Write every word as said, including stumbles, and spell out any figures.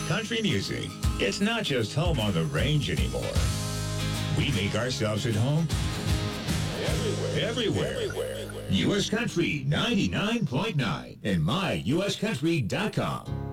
Country music. It's not just home on the range anymore. We make ourselves at home everywhere. Everywhere. Everywhere. U S Country ninety-nine point nine and my U S country dot com.